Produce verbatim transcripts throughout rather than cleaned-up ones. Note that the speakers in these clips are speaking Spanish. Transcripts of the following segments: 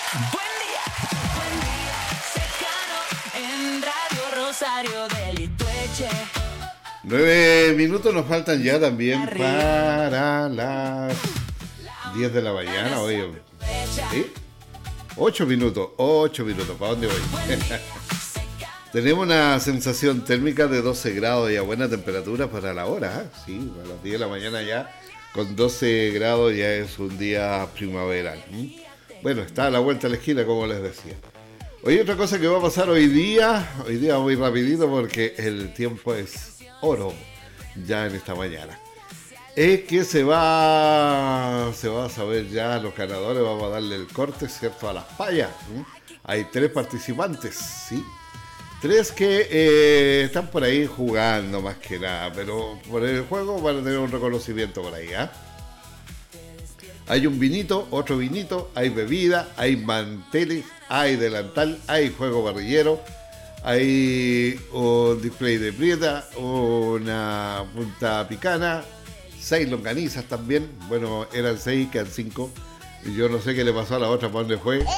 Buen día, buen día, Secano en Radio Rosario del Itueche. Nueve minutos nos faltan ya también para las diez de la mañana, oye. ¿Sí? Ocho minutos, ocho minutos, ¿para dónde voy? Tenemos una sensación térmica de doce grados y a buena temperatura para la hora, ¿eh? Sí, a las diez de la mañana ya, con doce grados ya es un día primaveral. ¿Mm? Bueno, está a la vuelta de la esquina, como les decía. Oye, otra cosa que va a pasar hoy día, hoy día muy rapidito porque el tiempo es oro ya en esta mañana. Es que se va, se va a saber ya los ganadores, vamos a darle el corte, ¿cierto? A las payas. ¿Mm? Hay tres participantes, ¿sí? Tres que eh, están por ahí jugando más que nada, pero por el juego van a tener un reconocimiento por ahí, ¿ah? ¿eh? Hay un vinito, otro vinito, hay bebida, hay manteles, hay delantal, hay juego parrillero, hay un display de prieta, una punta picana, seis longanizas también. Bueno, eran seis, quedan cinco. Y yo no sé qué le pasó a la otra, ¿para dónde fue? No.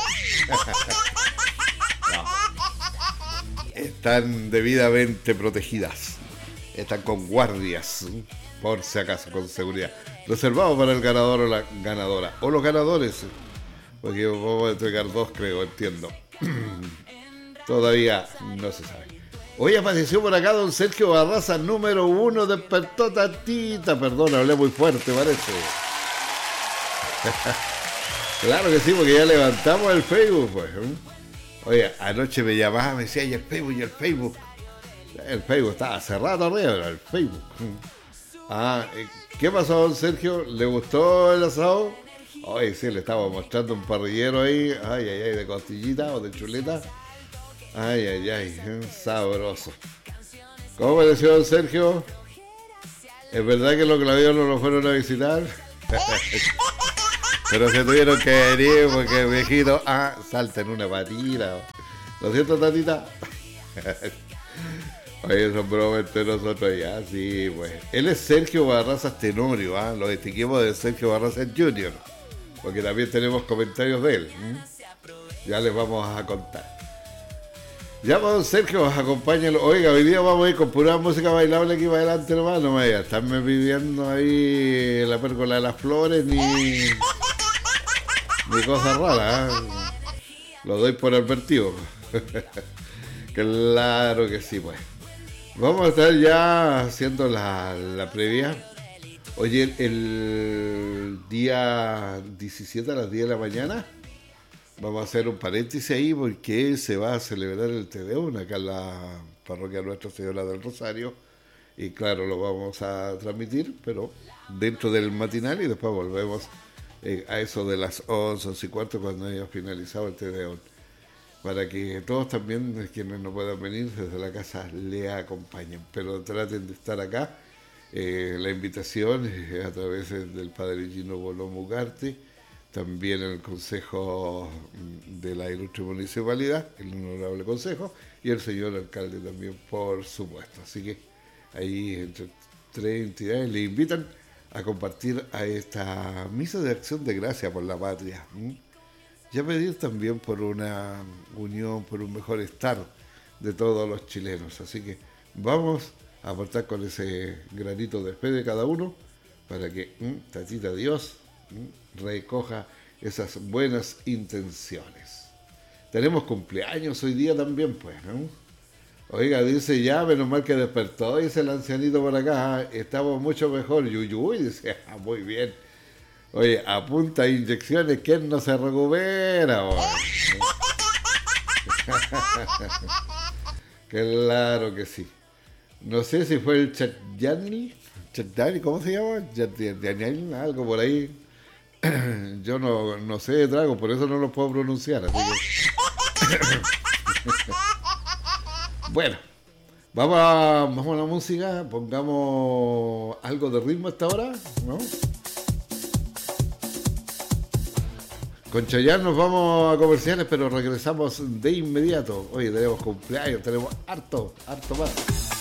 Están debidamente protegidas. Están con guardias, por si acaso, con seguridad. Reservado para el ganador o la ganadora. O los ganadores. Porque vamos a entregar dos, creo, entiendo. Todavía no se sabe. Hoy apareció por acá don Sergio Barraza, número uno. Despertó tatita. Perdón, hablé muy fuerte, parece. Claro que sí, porque ya levantamos el Facebook, pues. Oye, anoche me llamaba, me decía, y el Facebook, y el Facebook. El Facebook estaba cerrado arriba, pero el Facebook. Ah, ¿qué pasó, don Sergio? ¿Le gustó el asado? Oye, sí, le estaba mostrando un parrillero ahí, ay, ay, ay, de costillita o de chuleta. Ay, ay, ay, sabroso. ¿Cómo me decía don Sergio? ¿Es verdad que los clavillos no lo fueron a visitar? Pero se tuvieron que venir porque viejito, ah, salta en una patita. ¿Lo siento, tatita? Oye, son bromas entre nosotros ya, sí, pues. Él es Sergio Barrazas Tenorio, ¿ah? Lo distinguimos de Sergio Barrazas junior Porque también tenemos comentarios de él. ¿Mm? Ya les vamos a contar. Ya, pues, Sergio, acompáñalo. Oiga, hoy día vamos a ir con pura música bailable aquí para adelante, hermano. No me vaya, estarme viviendo ahí la pérgola de las flores, ni, ni cosas raras, ¿eh? Lo doy por advertido. Claro que sí, pues. Vamos a estar ya haciendo la, la previa. Oye, el, el día diecisiete a las diez de la mañana vamos a hacer un paréntesis ahí porque se va a celebrar el Tedeum acá en la parroquia Nuestra Señora del Rosario. Y claro, lo vamos a transmitir, pero dentro del matinal, y después volvemos eh, a eso de las once, once y cuarto cuando haya finalizado el Tedeum. Para que todos también, quienes no puedan venir desde la casa, le acompañen. Pero traten de estar acá. Eh, la invitación es a través del padre Gino Bolón Ugarte, también el consejo de la ilustre municipalidad, el honorable consejo, y el señor alcalde también, por supuesto. Así que ahí entre tres entidades le invitan a compartir a esta misa de acción de gracia por la patria. ¿Mm? Y a pedir también por una unión, por un mejor estar de todos los chilenos. Así que vamos a aportar con ese granito de fe de cada uno para que mmm, tatita Dios mmm, recoja esas buenas intenciones. Tenemos cumpleaños hoy día también, pues, ¿no? Oiga, dice ya, menos mal que despertó, dice el ancianito por acá, estamos mucho mejor, yuyuy, dice, ah, muy bien. Oye, a punta de inyecciones, ¿quién no se recupera? Claro que sí. No sé si fue el Chatyani, Chatyani, ¿cómo se llama? Chatyani, algo por ahí. Yo no, no sé de trago, por eso no lo puedo pronunciar. Así que... Bueno, vamos a, vamos a la música, pongamos algo de ritmo hasta ahora, ¿no? Con Chayanne nos vamos a comerciales, pero regresamos de inmediato. Oye, tenemos cumpleaños, tenemos harto, harto más.